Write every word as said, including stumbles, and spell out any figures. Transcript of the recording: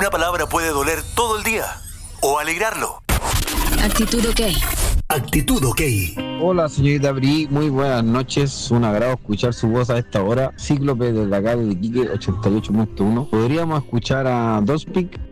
Una palabra puede doler todo el día o alegrarlo. Actitud OK. Actitud OK. Hola, señorita Bri, muy buenas noches. Un agrado escuchar su voz a esta hora. Cíclope desde acá de Iquique, ochenta y ocho punto uno. ¿Podríamos escuchar a Dospic